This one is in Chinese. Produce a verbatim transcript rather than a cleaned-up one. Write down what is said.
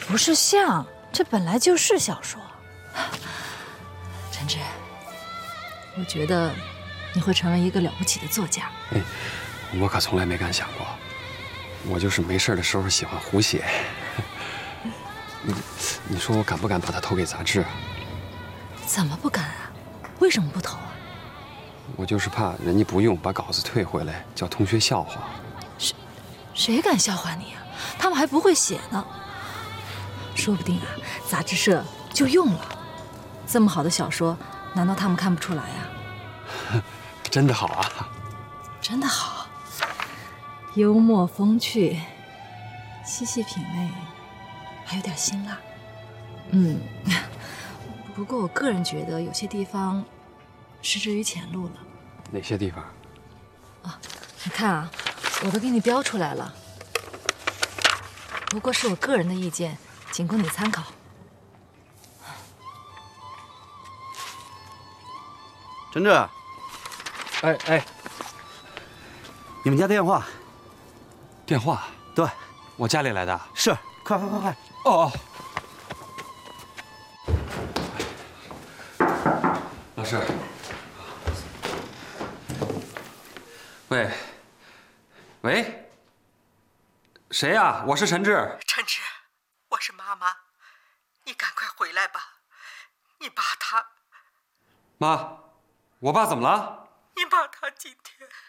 不是像，这本来就是小说。陈志，我觉得你会成为一个了不起的作家。 哎，我可从来没敢想过，我就是没事的时候喜欢胡写。你你说我敢不敢把它投给杂志啊？ 怎么不敢啊？为什么不投啊？ 我就是怕人家不用，把稿子退回来，叫同学笑话。 谁谁敢笑话你啊？他们还不会写呢。说不定啊，杂志社就用了。这么好的小说，难道他们看不出来啊？ 真的好啊！ 真的好，幽默风趣，细细品味，还有点辛辣。嗯，不过我个人觉得有些地方失之于前路了。 哪些地方？ 啊，你看啊，我都给你标出来了。不过是我个人的意见，仅供你参考。 陈志， 哎哎， 你们家电话？ 电话？ 对， 我家里来的。 是，快快快快！ 哦哦，老师。喂，喂，谁呀？我是陈志。 陈志，我是妈妈，你赶快回来吧。你爸他…… 妈，我爸怎么了？ 你爸他今天……